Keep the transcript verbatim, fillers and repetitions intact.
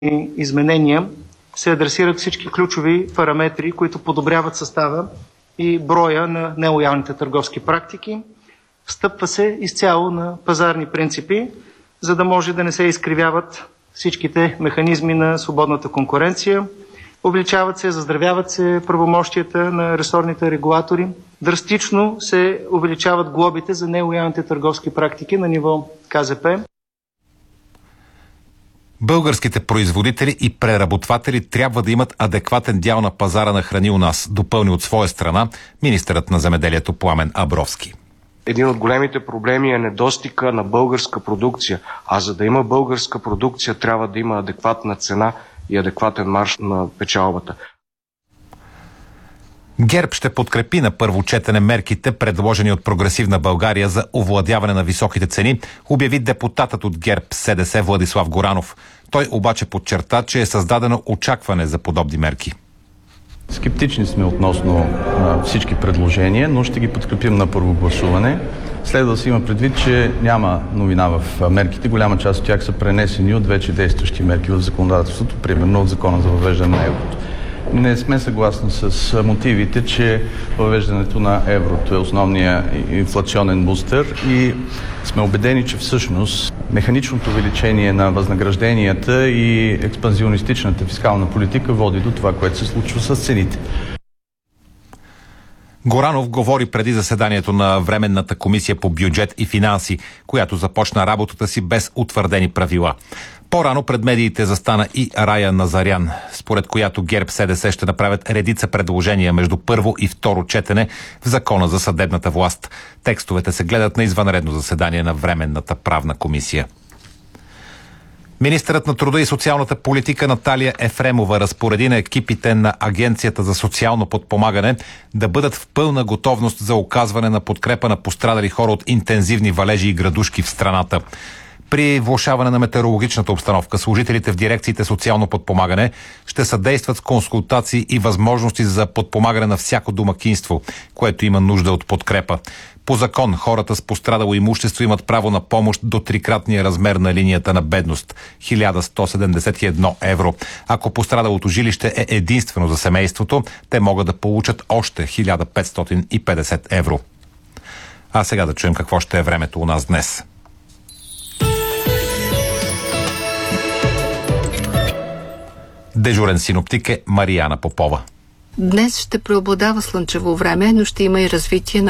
изменения се адресират всички ключови параметри, които подобряват състава и броя на нелоялните търговски практики. Стъпва се изцяло на пазарни принципи, за да може да не се изкривяват всичките механизми на свободната конкуренция. Увеличават се, заздравяват се правомощията на ресорните регулатори. Драстично се увеличават глобите за нелоялните търговски практики на ниво Ка Зе Пе. Българските производители и преработватели трябва да имат адекватен дял на пазара на храни у нас, допълни от своя страна министърът на земеделието Пламен Абровски. Един от големите проблеми е недостига на българска продукция, а за да има българска продукция трябва да има адекватна цена и адекватен марж на печалбата. ГЕРБ ще подкрепи на първо четене мерките, предложени от Прогресивна България за овладяване на високите цени, обяви депутатът от ГЕРБ Се Де Се Владислав Горанов. Той обаче подчерта, че е създадено очакване за подобни мерки. Скептични сме относно а, всички предложения, но ще ги подкрепим на първо гласуване. Следва да се има предвид, че няма новина в мерките. Голяма част от тях са пренесени от вече действащи мерки в законодателството, примерно от Закона за въвеждане на еврото. Не сме съгласни с мотивите, че въвеждането на еврото е основният инфлационен бустер и сме убедени, че всъщност механичното увеличение на възнагражденията и експанзионистичната фискална политика води до това, което се случва с цените. Горанов говори преди заседанието на Временната комисия по бюджет и финанси, която започна работата си без утвърдени правила. По-рано пред медиите застана и Рая Назарян, според която ГЕРБ Се Де Се ще направят редица предложения между първо и второ четене в Закона за съдебната власт. Текстовете се гледат на извънредно заседание на Временната правна комисия. Министърът на труда и социалната политика Наталия Ефремова разпореди на екипите на Агенцията за социално подпомагане да бъдат в пълна готовност за оказване на подкрепа на пострадали хора от интензивни валежи и градушки в страната. При влошаване на метеорологичната обстановка, служителите в дирекциите социално подпомагане ще съдействат с консултации и възможности за подпомагане на всяко домакинство, което има нужда от подкрепа. По закон, хората с пострадало имущество имат право на помощ до трикратния размер на линията на бедност – хиляда сто седемдесет и едно евро. Ако пострадалото жилище е единствено за семейството, те могат да получат още хиляда петстотин и петдесет евро. А сега да чуем какво ще е времето у нас днес. Дежурен синоптик е Марияна Попова. Днес ще преобладава слънчево време, но ще има и развитие на